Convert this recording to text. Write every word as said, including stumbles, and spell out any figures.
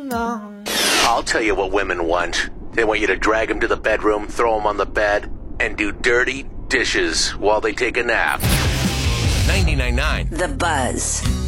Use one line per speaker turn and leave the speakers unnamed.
I'll tell you what women want. They want you to drag them to the bedroom, throw them on the bed, and do dirty dishes while they take a nap. ninety-nine point nine
The Buzz.